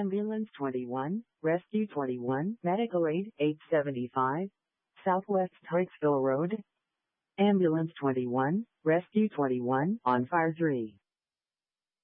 Ambulance 21, Rescue 21, Medical Aid 875, Southwest Hartsville Road. Ambulance 21, Rescue 21, on fire 3.